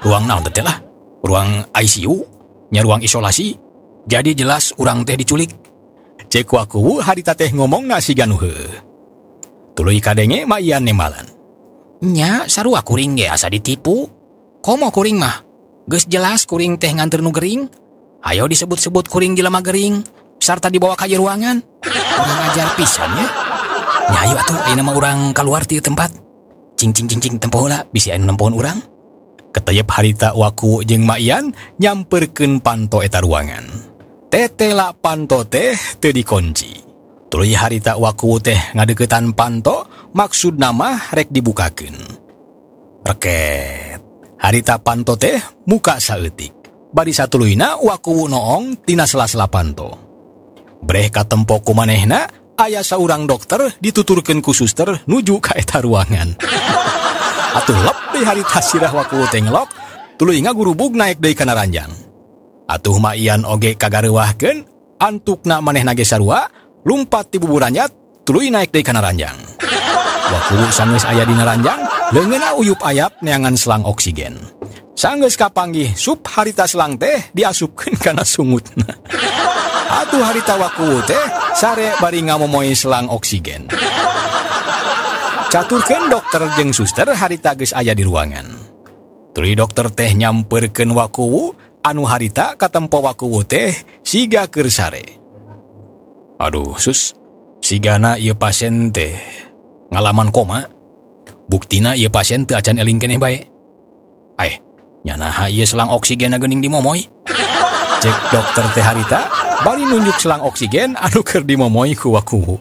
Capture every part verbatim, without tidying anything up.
ruang naon teh lah? Ruang I C U? Nya ruang isolasi? Jadi jelas urang teh diculik. Cek waku harita teh ngomong nasi ganuhe. Tuluy kadenge Maian nemalan. Nya sarua kuring ge asa ditipu. Komo kuring mah? Geus jelas kuring teh nganter nu gering. Ayo disebut-sebut kuring jelema gering sarta dibawa ka ruangan. Urang ajar pisan ya. Nya ayo atuh ayeuna mah urang kaluar ti tempat. Cing cing cing cing tempo heula bisi anu nempohon urang. Ketayep harita waku jeung Maian nyamperkeun panto eta ruangan. Tetela panto teh teu dikunci. Tuluy harita waku teh ngadeuketan panto maksudna mah rek dibukakeun. Reket. Harita panto teh muka saeutik. Bari satuluyna waku noong tina sela-sela panto. Breh katempo ku manehna aya saurang dokter dituturkeun ku suster nuju ka eta ruangan. Atuh lep deui harita sirah waku teh ngelok, tuluy ngagurubug naek deui kana ranjang. Atuh Maian oge kagareuwahkeun, antukna manehna ge sarua, lumpat ti buburanyat, tuluy naek deui kana ranjang. Waku sanggeus aya dina ranjang, leungeunna uyup ayap neangan selang oksigen. Sanggeus kapanggih sup harita selang teh diasupkeun kana sungutna. Atuh harita waku teh sare bari ngamomoy selang oksigen. Caturkeun dokter jeung suster harita geus aya di ruangan. Tuluy dokter teh nyamperkeun waku anu harita katempo waku teh siga keur sare. Aduh sus, sigana ieu pasien teh ngalaman koma. Buktina ieu pasien teu acan eling keneh bae. Aeh, nya naha ieu selang oksigen geuning dimomoy? Cek dokter teh harita bari nunjuk selang oksigen anu keur dimomoy ku waku.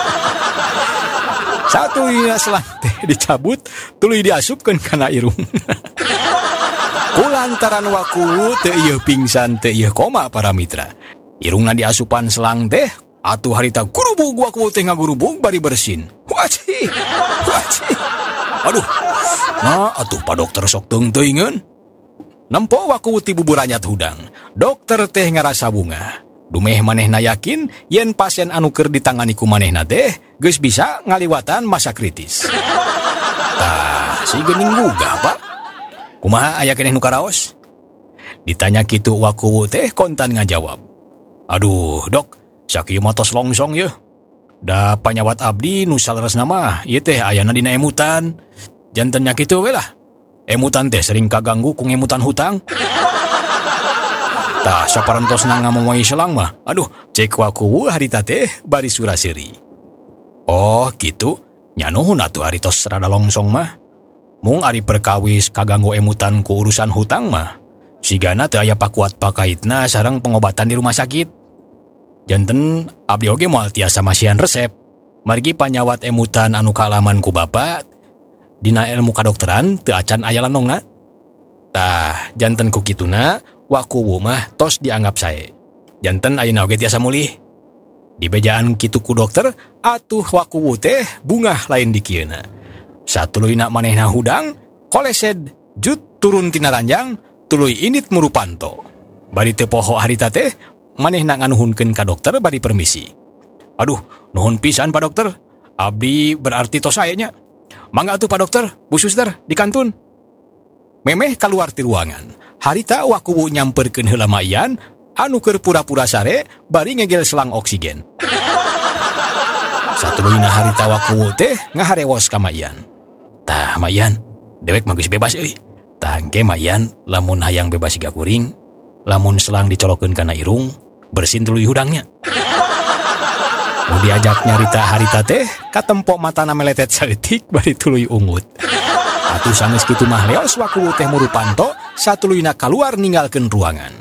Satu ina selang teh dicabut, tuluy diasupkeun kana irung. Kulantaran waku teu ieu pingsan teu ieu koma para mitra. Irungna diasupan selang teh, atuh harita gurubug waku teh ngagurubug bari bersin. Waci, waci. Aduh, nah atuh pa dokter sok teung-teuingeun. Nempo waku ti buburanyat hudang, dokter teh ngarasa bunga. Dumeh manehna yakin yen pasien anu keur ditangani ku manehna teh geus bisa ngaliwatan masa kritis. Tah, si geuning gugah, Pak. Kumaha aya keneh nu karaos? Ditanya kitu waku teh kontan ngajawab. Aduh, Dok, sakieu mah tos longsong yeuh. Da panyawat abdi nu saleresna mah ieu teh ayana dina emutan. Janten nya kitu we lah. Emutan teh sering kaganggu ku ngemutan hutang. Tah saparentosna ngamomoy selang mah. Aduh, cek waku harita teh bari sura-seuri. Oh, kitu. Nya nuhun atuh ari tos rada longsong mah. Mung ari perkawis kaganggu emutan ku urusan hutang mah. Sigana teu aya pakuat pakaitna sareng pengobatan di rumah sakit. Janten abdi oge moal tiasa masihan resep. Margi panyawat emutan anu kaalaman ku Bapak dina ilmu kadokteran teu acan aya lanongna. Tah, janten ku kituna waku mah tos dianggap sae. Janten ayeuna oge tiasa mulih. Di bejaan kitu ku dokter, atuh waku teh bungah lain di kieuna. Satuluyna manehna hudang, kolesed, jut turun tina ranjang, tuluy init murupanto. Bari teu poho harita teh, manehna nganuhunkeun ka dokter bari permisi. Aduh, nuhun pisan Pak Dokter. Abdi berarti tos aya nya. Mangga atuh Pak Dokter, Bu Suster, di kantun. Memeh kaluar ti ruangan. Harita waku nyamperkeun heula Maian anu keur pura-pura sare bari ngegel selang oksigen. Satuluyna harita waku teh ngaharewos ka Maian. Tah Maian, dewek mah geus bebas euy. Tah engke Maian lamun hayang bebas siga kuring, lamun selang dicolokeun kana irung, bersin tuluy hudangnya. Nu diajak nyarita harita teh katempo matana meletet saeutik bari tuluy ungut. Atuh sanggeus kitu mah leos waku teh murupanto satuluyna kaluar ninggalkeun ruangan.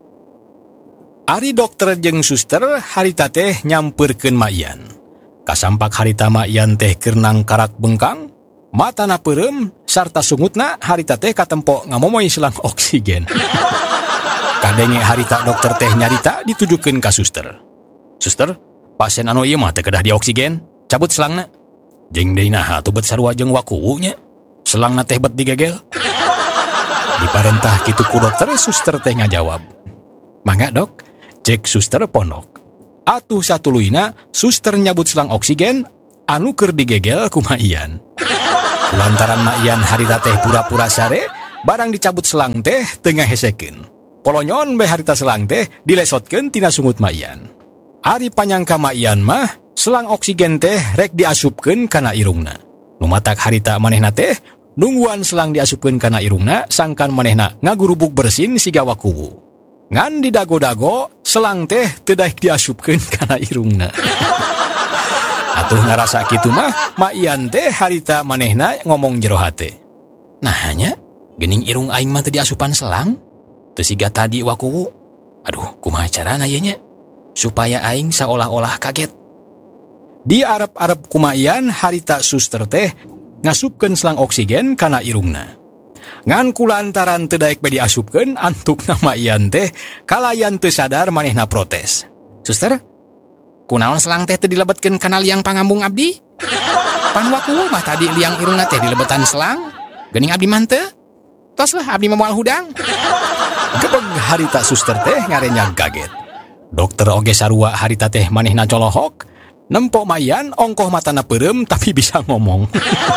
Ari dokter jeung suster harita teh nyamperkeun Maian. Kasampak harita Maian teh keur nangkarak bengkang, matana peureum sarta sungutna harita teh katempo ngamomoy selang oksigen. Kadenge harita dokter teh nyarita ditujukeun ka suster. Suster, pasien anu ieu mah teh kedah di oksigen, cabut selangna. Jeung deui naha atuh bet sarua jeung waku nya. Selangna teh bet digegel. Diparentah kitu ku dokter, suster teh ngajawab. Mangga Dok, cek suster pondok. Atuh satuluyna suster nyabut selang oksigen anu keur digegel ku Maian. Lantaran Maian harita teh pura-pura sare, barang dicabut selang teh tengah hesekeun. Polonyon bae harita selang teh dilesotkeun tina sungut Maian. Ari panyangka Maian mah selang oksigen teh rek diasupkeun kana irungna. Nu matak harita manehna teh nungguan selang diasupkeun kana irungna sangkan manehna ngagurubuk bersin siga wakuwu. Ngan didago-dago selang teh teu daek diasupkeun kana irungna. Atuh ngarasa kitu mah Maian teh harita manehna ngomong jero hate. Nah nya geuning irung aing mah teu diasupan selang teu siga tadi wakuwu. Aduh kumaha carana ieu nya supaya aing saolah-olah kaget. Di arep-arep ku Maian harita suster teh ngasupkeun selang oksigen kana irungna. Ngan kulantaran teu daek bae diasupkeun antukna Maian teh kalayan teu sadar manehna protes. Suster, kunaon selang teh teu dilebetkeun kana liang pangambung abdi? Pan wakuwu mah tadi liang irungna teh dilebetan selang. Geuning abdi mah teu. Tos lah abdi mah moal hudang. Gebeg harita suster teh ngarenya gaget. Dokter oge sarua harita teh manehna colohok. Nempok Maian ongkoh matana peureum tapi bisa ngomong.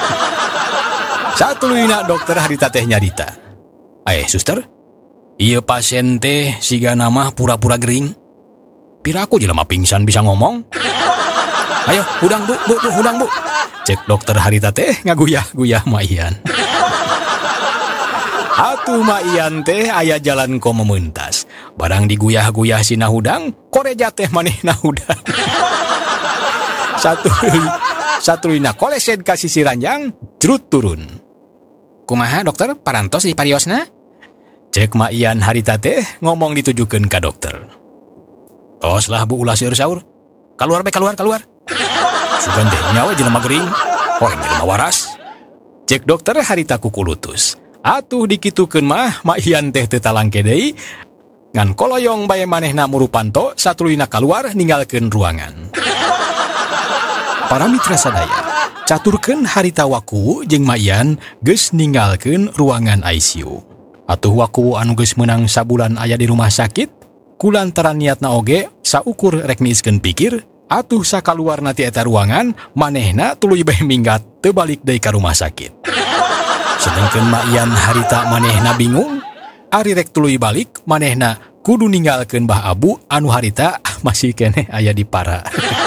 Satuluyna dokter harita teh nyarita. Eh suster, ieu pasien teh siga nama pura-pura gering. Piraku jelema pingsan bisa ngomong. Ayo hudang bu, bu, bu hudang bu. Cek dokter harita teh ngaguyah-guyah Maian. Atuh Maian teh aya jalan ko mementas. Barang diguyah-guyah sina hudang, koreja teh manehna hudang. Satu satulina kolesed ka sisi ranjang, jerut turun. Kumaha dokter, parantos di pariosna? Cek Maian harita teh ngomong ditujukeun ka dokter. Tos lah bu ulah saur-saur. Kaluar be kaluar kaluar. Sugan teh nyawa jelema gering, orang jelema waras. Cek dokter harita kukulutus. Atuh dikitukeun mah Maian teh teu talangke deui. Ngan koloyong bae manehna murupanto satulina kaluar ninggalkeun ruangan. Para mitra sadaya, caturkeun harita wakuwu jeung Maian geus ninggalkeun ruangan I C U. Atuh wakuwu anu geus meunang sabulan aya di rumah sakit, kulantaran niatna oge saukur rek niiskeun pikir, atuh sakaluarna ti eta ruangan manehna tuluy bae minggat teu balik deui ka rumah sakit. Sedengkeun Maian harita manehna bingung, ari rek tuluy balik manehna kudu ninggalkeun Mbah Abu anu harita masih keneh aya di para.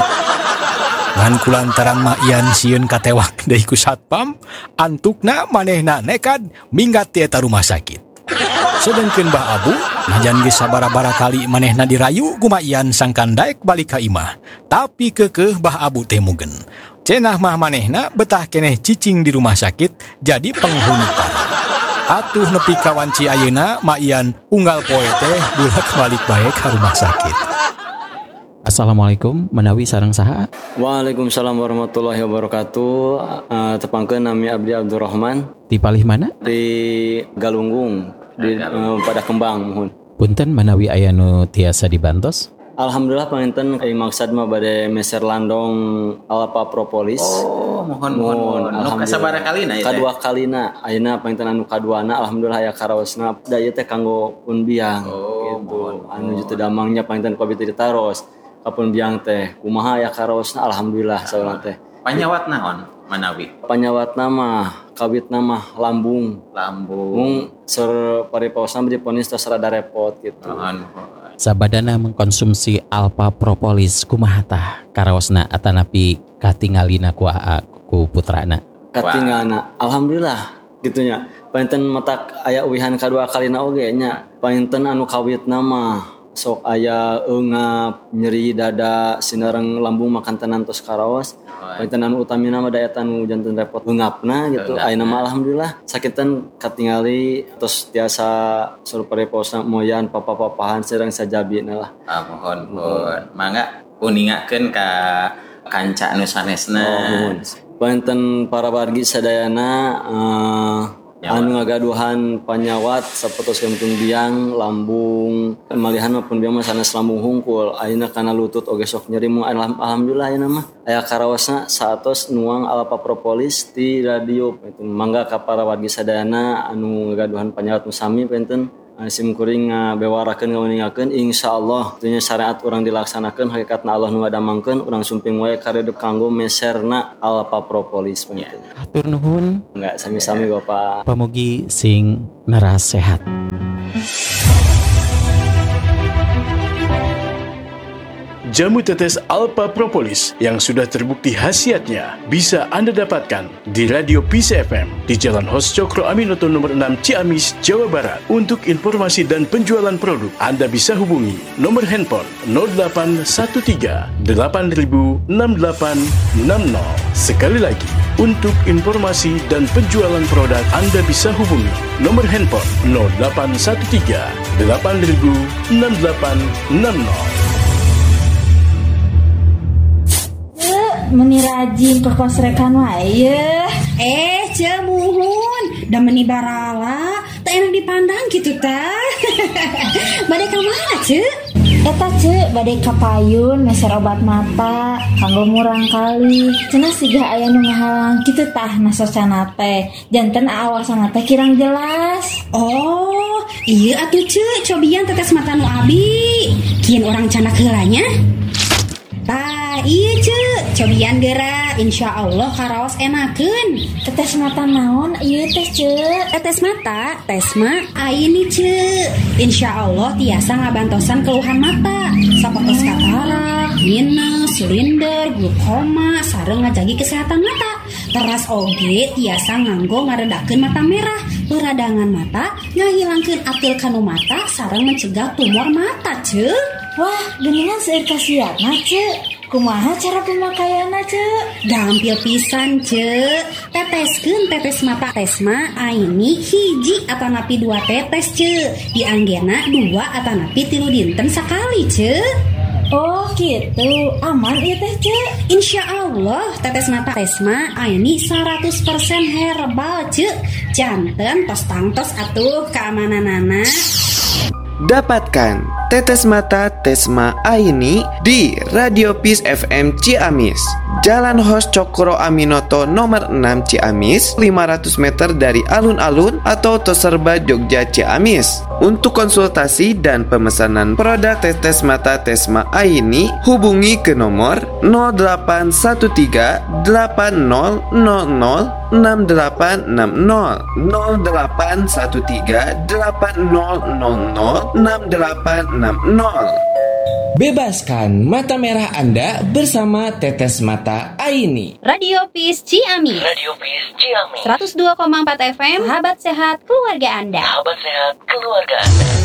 Ngan kulantaran Maian sieun katewak deui ku satpam, antukna manehna nekad minggat ti eta rumah sakit. Sedengkeun Mbah Abu, najan geus sabara-bara kali manehna dirayu ku Maian sangkan daek balik ka imah, tapi keukeuh Mbah Abu teh mugen. Cenah mah manehna betah keneh cicing di rumah sakit jadi penghuni para. Atuh nepi ka wanci ayeuna Maian unggal poe teh bulak balik bae ka rumah sakit. Assalamualaikum, menawi sareng saha? Waalaikumsalam warahmatullahi wabarakatuh. Uh, tepangkeun nami Abdi Abdurrahman. Di palih mana? Di Galunggung, di uh, pada Kembang mohon. Punten menawi aya nu tiasa dibantos. Alhamdulillah panginten ai maksad mah bade meser landong alpa propolis. Oh, mohon mohon mohon. Nu kasabaraha kalina ieu? Kadua kalina. Ayeuna panginten anu kaduana alhamdulillah aya karaosna da ieu teh kanggo pun biang. Oh, gitu. mohon, Anu jutu damangnya panginten ku abdi teh ditaros. Kapun biang teh kumaha aya karaosna alhamdulillah saurang teh. Panyawat naon manawi? Panyawatna mah kawitna mah lambung. Lambung. Mung sur paripaosna diponis tos rada repot gitu. Mohon. Sabadana mengkonsumsi alpha propolis kumaha tah karaosna atanapi katingalina ku aa ku putrana. Katingalna alhamdulillah gitunya. Panten matak aya uwihan kadua kalina oge nya. Panten anu kawitna mah sok aya eungap nyeri dada sinareng lambung makan tenan tos karaos. Panten anu utamina mah daya tanu janten repot eungapna gitu. Ayeuna mah alhamdulillah sakitan katingali tos tiasa sur pareposna moyan papa-papahan sareng sajabina lah. Ah mohon mohon. Mangga uningakeun ka kanca anu sanesna. Oh, panten para wargi sadayana uh, anu ngagaduhan panyawat sapertoskeun pun biang lambung malihan maupun biang mah sanes lambung hungkul ayeuna kana lutut oge sok nyeri mung alhamdulillah ayeuna mah aya karaosna satos nuang alpha propolis ti radio itu mangga ka para wargi sadayana anu ngagaduhan panyawat nu sami penten sim kuring ngabewarakeun ngawuningakeun insyaallah dunya syariat urang dilaksanakeun hakikatna Allah nu ngadamangkeun urang sumping wae karedep kanggo meserna alpha propolis panten. Hatur nuhun. Enggak sami-sami Bapak. Pamugi sing neras sehat. Jamu tetes Alpha Propolis yang sudah terbukti khasiatnya bisa Anda dapatkan di Radio Peace F M di Jalan Hos Cokro Aminoto nomor enam Ciamis, Jawa Barat. Untuk informasi dan penjualan produk, Anda bisa hubungi nomor handphone nol delapan satu tiga delapan nol enam delapan enam nol. Sekali lagi, untuk informasi dan penjualan produk, Anda bisa hubungi nomor handphone nol delapan satu tiga delapan nol enam delapan enam nol. Meni rajin ke kosrekan wae. Eh, cemuhun, da meni barala, tak enak dipandang gitu tah. Bade ka mana, Ce? Eta Ce, bade ka payun meser obat mata, kanggo murang kali. Cenah siga aya nu ngahalang kitu tah nasosana teh. Janten aawasana teh kirang jelas. Oh, iya atuh Ce, cobian tetes mata nu abi. Kieun orang canak heulanya. Tah, iya Ce, cobian geura, insya Allah karaos enakeun. Tetes mata naon ieu teh Ce? Tetes mata, tes mah aini Ce. Insya Allah tiasa ngabantosan keluhan mata, sapotos katarak, minus, silinder, glukoma, sareng ngajagi kesehatan mata. Teras oge tiasa nganggo ngaredakeun mata merah, peradangan mata, ngahilangkeun atil kanu mata, sareng mencegah tumor mata Ce. Wah, geuningan seueur kasiatna Ce. Kumaha cara pemakaianna Ce? Gampil pisan Ce. Teteskeun tetes mata Tesma aini hiji atanapi dua tetes Ce. Dianggena dua atanapi tilu dinten sakali Ce. Oh gitu, aman ieu teh Ce. Insya Allah tetes mata Tesma aini seratus persen herbal Ce. Janten tos tangtos atuh keamananana. Dapatkan tetes mata Tesma Aini di Radio Peace F M Ciamis, Jalan Hos Cokro Aminoto nomor enam Ciamis, lima ratus meter dari alun-alun atau Toserba Jogja Ciamis. Untuk konsultasi dan pemesanan produk tetes mata Tesma Aini, hubungi ke nomor nol delapan satu tiga delapan nol nol nol enam delapan enam nol nol delapan satu tiga delapan nol nol nol enam delapan enam nol. Bebaskan mata merah Anda bersama Tetes Mata Aini. Radio Peace Ciamis. Radio Peace Ciamis. seratus dua koma empat F M. Sahabat sehat keluarga Anda. Sahabat sehat keluarga Anda.